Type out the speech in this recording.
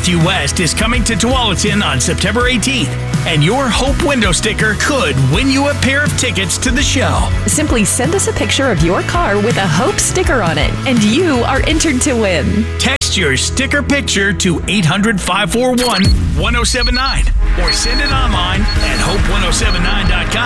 Matthew West is coming to Tualatin on September 18th, and your Hope window sticker could win you a pair of tickets to the show. Simply send us a picture of your car with a Hope sticker on it, and you are entered to win. Text your sticker picture to 800-541-1079 or send it online at hope1079.com.